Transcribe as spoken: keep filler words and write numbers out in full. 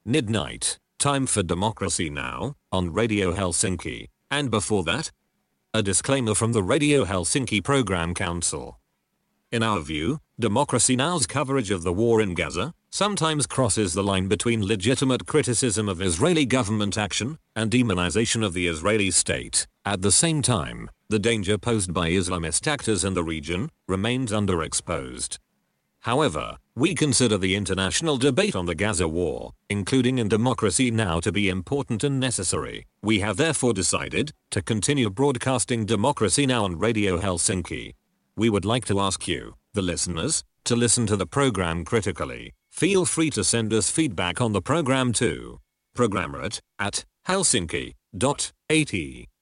Midnight, time for Democracy Now! On Radio Helsinki. And before that, a disclaimer from the Radio Helsinki Program Council. In our view, Democracy Now!'s coverage of the war in Gaza sometimes crosses the line between legitimate criticism of Israeli government action and demonization of the Israeli state. At the same time, the danger posed by Islamist actors in the region remains underexposed. However, we consider the international debate on the Gaza war, including in Democracy Now!, to be important and necessary. We have therefore decided to continue broadcasting Democracy Now! On Radio Helsinki. We would like to ask you, the listeners, to listen to the program critically. Feel free to send us feedback on the program to programmerit at helsinki dot a t.